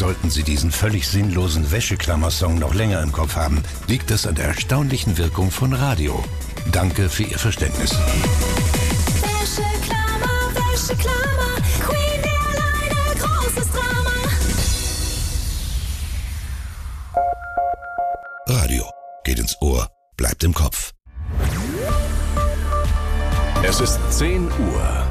Sollten Sie diesen völlig sinnlosen Wäscheklammer-Song noch länger im Kopf haben, liegt es an der erstaunlichen Wirkung von Radio. Danke für Ihr Verständnis. Wäscheklammer, Wäscheklammer, Queen Airline, großes Drama. Radio geht ins Ohr, bleibt im Kopf. Es ist 10 Uhr.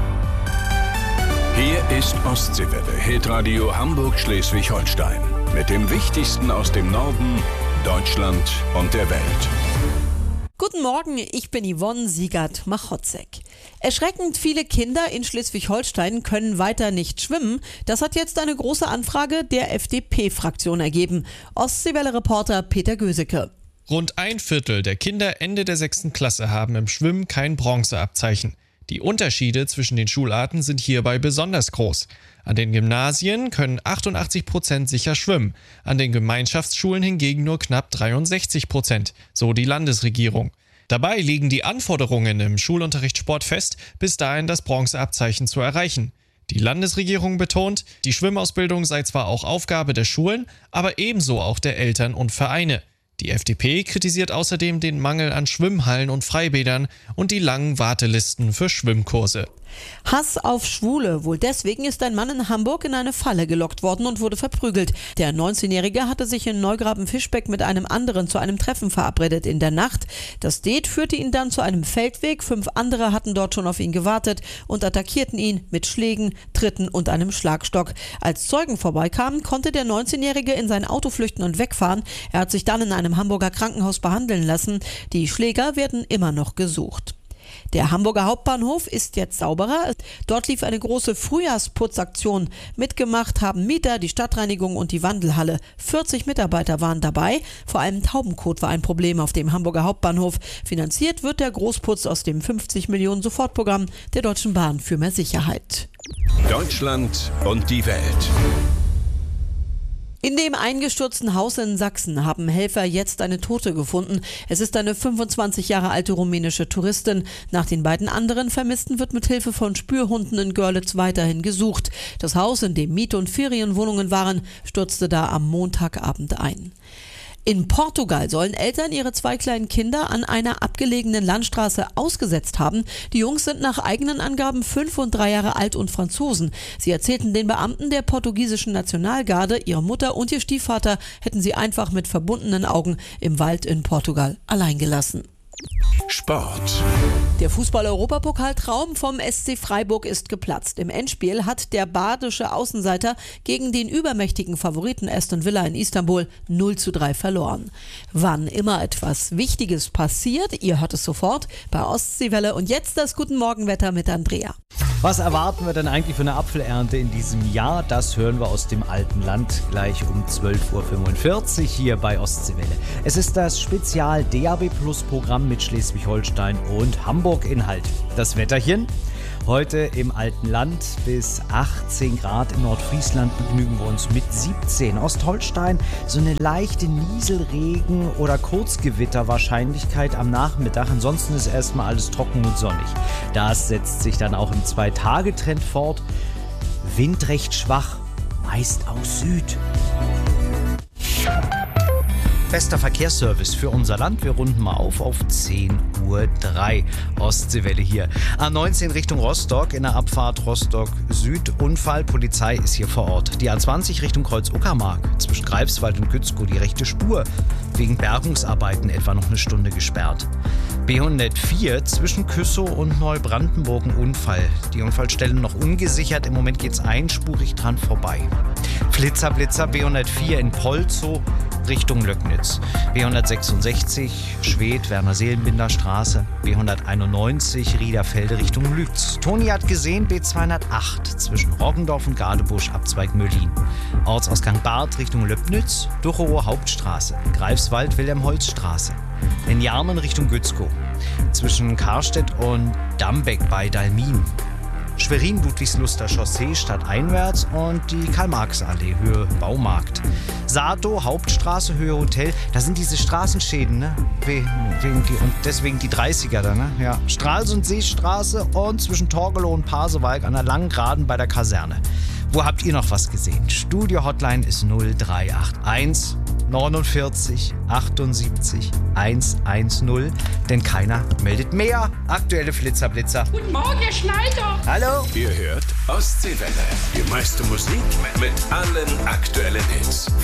Hier ist Ostseewelle, Hitradio Hamburg-Schleswig-Holstein. Mit dem Wichtigsten aus dem Norden, Deutschland und der Welt. Guten Morgen, ich bin Yvonne Siegert-Machotzek. Erschreckend viele Kinder in Schleswig-Holstein können weiter nicht schwimmen. Das hat jetzt eine große Anfrage der FDP-Fraktion ergeben. Ostseewelle-Reporter Peter Göseke. Rund 1/4 der Kinder Ende der 6. Klasse haben im Schwimmen kein Bronzeabzeichen. Die Unterschiede zwischen den Schularten sind hierbei besonders groß. An den Gymnasien können 88% sicher schwimmen, an den Gemeinschaftsschulen hingegen nur knapp 63%, so die Landesregierung. Dabei liegen die Anforderungen im Schulunterricht Sport fest, bis dahin das Bronzeabzeichen zu erreichen. Die Landesregierung betont, die Schwimmausbildung sei zwar auch Aufgabe der Schulen, aber ebenso auch der Eltern und Vereine. Die FDP kritisiert außerdem den Mangel an Schwimmhallen und Freibädern und die langen Wartelisten für Schwimmkurse. Hass auf Schwule. Wohl deswegen ist ein Mann in Hamburg in eine Falle gelockt worden und wurde verprügelt. Der 19-Jährige hatte sich in Neugraben-Fischbeck mit einem anderen zu einem Treffen verabredet in der Nacht. Das Date führte ihn dann zu einem Feldweg. 5 andere hatten dort schon auf ihn gewartet und attackierten ihn mit Schlägen, Tritten und einem Schlagstock. Als Zeugen vorbeikamen, konnte der 19-Jährige in sein Auto flüchten und wegfahren. Er hat sich dann in einem Hamburger Krankenhaus behandeln lassen. Die Schläger werden immer noch gesucht. Der Hamburger Hauptbahnhof ist jetzt sauberer. Dort lief eine große Frühjahrsputzaktion. Mitgemacht haben Mieter, die Stadtreinigung und die Wandelhalle. 40 Mitarbeiter waren dabei. Vor allem Taubenkot war ein Problem auf dem Hamburger Hauptbahnhof. Finanziert wird der Großputz aus dem 50 Millionen Sofortprogramm der Deutschen Bahn für mehr Sicherheit. Deutschland und die Welt. In dem eingestürzten Haus in Sachsen haben Helfer jetzt eine Tote gefunden. Es ist eine 25 Jahre alte rumänische Touristin. Nach den beiden anderen Vermissten wird mit Hilfe von Spürhunden in Görlitz weiterhin gesucht. Das Haus, in dem Miet- und Ferienwohnungen waren, stürzte da am Montagabend ein. In Portugal sollen Eltern ihre 2 kleinen Kinder an einer abgelegenen Landstraße ausgesetzt haben. Die Jungs sind nach eigenen Angaben 5 und 3 Jahre alt und Franzosen. Sie erzählten den Beamten der portugiesischen Nationalgarde, ihre Mutter und ihr Stiefvater hätten sie einfach mit verbundenen Augen im Wald in Portugal allein gelassen. Sport. Der Fußball-Europapokaltraum vom SC Freiburg ist geplatzt. Im Endspiel hat der badische Außenseiter gegen den übermächtigen Favoriten Aston Villa in Istanbul 0:3 verloren. Wann immer etwas Wichtiges passiert, ihr hört es sofort bei Ostseewelle. Und jetzt das Guten Morgenwetter mit Andrea. Was erwarten wir denn eigentlich für eine Apfelernte in diesem Jahr? Das hören wir aus dem alten Land gleich um 12:45 Uhr hier bei Ostseewelle. Es ist das Spezial DAB Plus Programm mit Schleswig-Holstein und Hamburg-Inhalt. Das Wetterchen? Heute im alten Land bis 18 Grad, im Nordfriesland begnügen wir uns mit 17. Ostholstein so eine leichte Nieselregen- oder Kurzgewitterwahrscheinlichkeit am Nachmittag. Ansonsten ist erstmal alles trocken und sonnig. Das setzt sich dann auch im 2-Tage-Trend fort. Wind recht schwach, meist aus Süd. Bester Verkehrsservice für unser Land. Wir runden mal auf 10:03 Uhr. Ostseewelle hier. A19 Richtung Rostock, in der Abfahrt Rostock Süd. Unfall, Polizei ist hier vor Ort. Die A20 Richtung Kreuz-Uckermark, zwischen Greifswald und Gützkow die rechte Spur. Wegen Bergungsarbeiten etwa noch eine Stunde gesperrt. B104 zwischen Küssow und Neubrandenburg ein Unfall. Die Unfallstelle noch ungesichert. Im Moment geht's einspurig dran vorbei. Flitzer B104 in Polzow Richtung Löcknitz. B166 Schwedt, Werner-Seelenbinder Straße. B191 Riederfelde Richtung Lütz. Toni hat gesehen B208 zwischen Roggendorf und Gadebusch Abzweig Möllin. Ortsausgang Barth Richtung Löbnitz, Duchower Hauptstraße. Greifswald Wilhelmholzstraße. In Jarmen Richtung Gützkow. Zwischen Karstedt und Dambeck bei Dalmin. Schwerin-Ludwigsluster Chaussee stadteinwärts und die Karl-Marx-Allee Höhe Baumarkt. Sato, Hauptstraße, Höhe Hotel, da sind diese Straßenschäden, ne? Und deswegen die 30er da, ne? Ja. Stralsund Seestraße und zwischen Torgelow und Pasewalk an der langen Geraden bei der Kaserne. Wo habt ihr noch was gesehen? Studio-Hotline ist 0381 49 78 110, denn keiner meldet mehr. Aktuelle Flitzer-Blitzer. Guten Morgen, Herr Schneider. Hallo. Ihr hört Ostseewelle. Die meiste Musik mit allen aktuellen Hits.